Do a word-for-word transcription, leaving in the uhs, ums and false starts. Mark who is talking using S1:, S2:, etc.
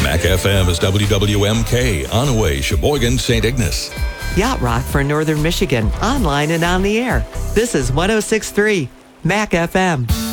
S1: Mac F M is W W M K, Onaway, Sheboygan, Saint Ignace.
S2: Yacht Rock for Northern Michigan, online and on the air. This is one oh six point three Mac F M.